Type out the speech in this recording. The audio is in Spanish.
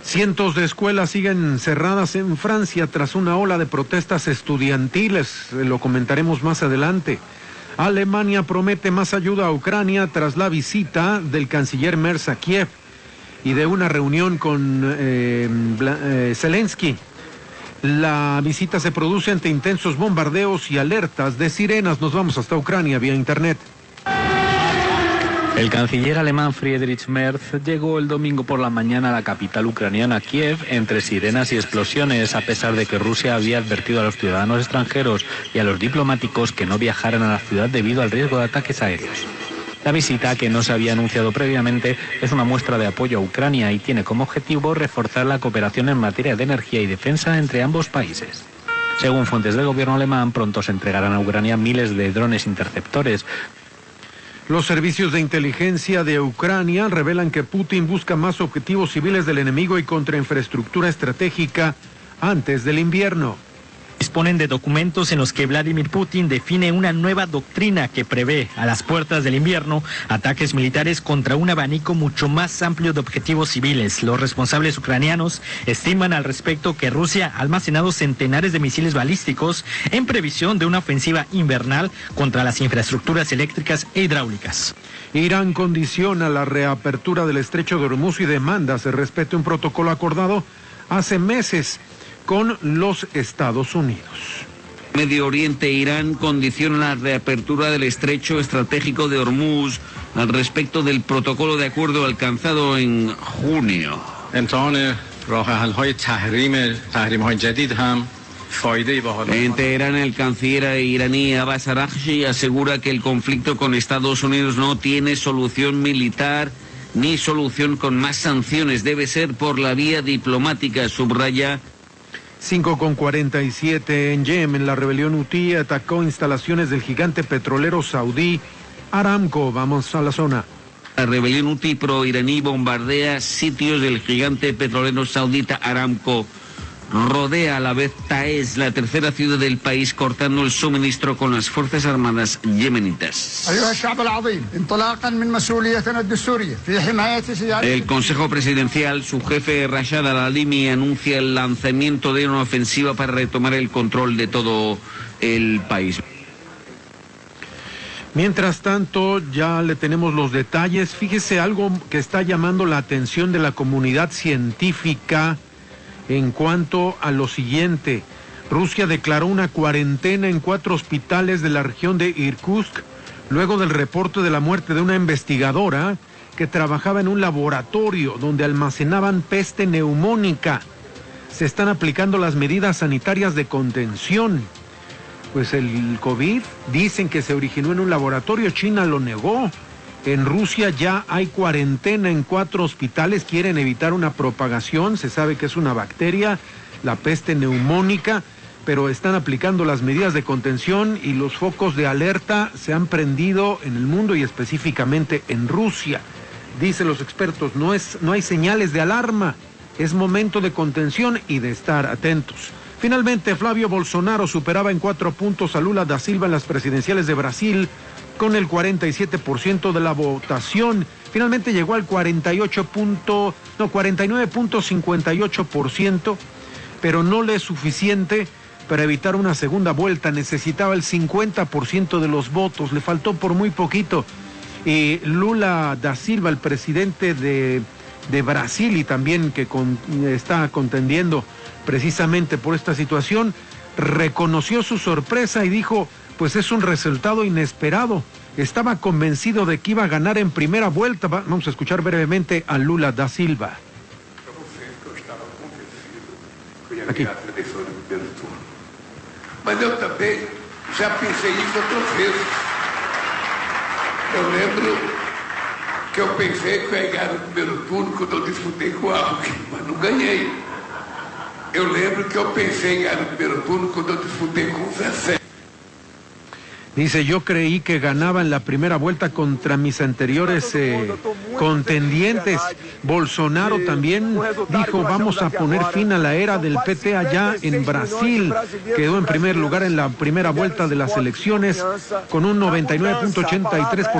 Cientos de escuelas siguen cerradas en Francia tras una ola de protestas estudiantiles. Lo comentaremos más adelante. Alemania promete más ayuda a Ucrania tras la visita del canciller Merz a Kiev y de una reunión con Zelensky. La visita se produce ante intensos bombardeos y alertas de sirenas. Nos vamos hasta Ucrania vía internet. El canciller alemán Friedrich Merz llegó el domingo por la mañana a la capital ucraniana, Kiev, entre sirenas y explosiones, a pesar de que Rusia había advertido a los ciudadanos extranjeros y a los diplomáticos que no viajaran a la ciudad debido al riesgo de ataques aéreos. La visita, que no se había anunciado previamente, es una muestra de apoyo a Ucrania y tiene como objetivo reforzar la cooperación en materia de energía y defensa entre ambos países. Según fuentes del gobierno alemán, pronto se entregarán a Ucrania miles de drones interceptores. Los servicios de inteligencia de Ucrania revelan que Putin busca más objetivos civiles del enemigo y contra infraestructura estratégica antes del invierno. Disponen de documentos en los que Vladimir Putin define una nueva doctrina que prevé, a las puertas del invierno, ataques militares contra un abanico mucho más amplio de objetivos civiles. Los responsables ucranianos estiman al respecto que Rusia ha almacenado centenares de misiles balísticos en previsión de una ofensiva invernal contra las infraestructuras eléctricas e hidráulicas. Irán condiciona la reapertura del estrecho de Hormuz y demanda se respete un protocolo acordado hace meses con los Estados Unidos. Medio Oriente, Irán condiciona la reapertura del estrecho estratégico de Hormuz al respecto del protocolo de acuerdo alcanzado en junio. En Teherán, el canciller iraní Abbas Araghchi asegura que el conflicto con Estados Unidos no tiene solución militar ni solución con más sanciones, debe ser por la vía diplomática, subraya. 5:47 en Yemen, la rebelión hutí atacó instalaciones del gigante petrolero saudí Aramco. Vamos a la zona. La rebelión hutí pro-iraní bombardea sitios del gigante petrolero saudita Aramco. Rodea a la vez Taez, la tercera ciudad del país, cortando el suministro con las Fuerzas Armadas yemenitas. El Consejo Presidencial, su jefe Rashad al-Alimi, anuncia el lanzamiento de una ofensiva para retomar el control de todo el país. Mientras tanto, ya le tenemos los detalles. Fíjese algo que está llamando la atención de la comunidad científica en cuanto a lo siguiente. Rusia declaró una cuarentena en 4 hospitales de la región de Irkutsk luego del reporte de la muerte de una investigadora que trabajaba en un laboratorio donde almacenaban peste neumónica. Se están aplicando las medidas sanitarias de contención. Pues el COVID dicen que se originó en un laboratorio, China lo negó. En Rusia ya hay cuarentena en 4 hospitales, quieren evitar una propagación, se sabe que es una bacteria, la peste neumónica, pero están aplicando las medidas de contención y los focos de alerta se han prendido en el mundo y específicamente en Rusia. Dicen los expertos, no hay señales de alarma, es momento de contención y de estar atentos. Finalmente, Flavio Bolsonaro superaba en 4 puntos a Lula da Silva en las presidenciales de Brasil, con el 47% de la votación. Finalmente llegó al 49.58%, pero no le es suficiente para evitar una segunda vuelta. Necesitaba el 50% de los votos, le faltó por muy poquito. Lula da Silva, el presidente de Brasil y también que está contendiendo precisamente por esta situación, reconoció su sorpresa y dijo: pues es un resultado inesperado. Estaba convencido de que iba a ganar en primera vuelta. Vamos a escuchar brevemente a Lula da Silva. Aquí. Mas eu também já pensei isso outras vezes. Eu lembro que eu pensei que eu ia ganhar no primeiro turno quando eu disputei com a Alckmin, mas não ganhei. Eu lembro que eu pensei em ganhar no primeiro turno quando eu disputei com o Zé. Dice, yo creí que ganaba en la primera vuelta contra mis anteriores contendientes. Bolsonaro también dijo, vamos a poner fin a la era del PT allá en Brasil. Quedó en primer lugar en la primera vuelta de las elecciones con un 99.83%.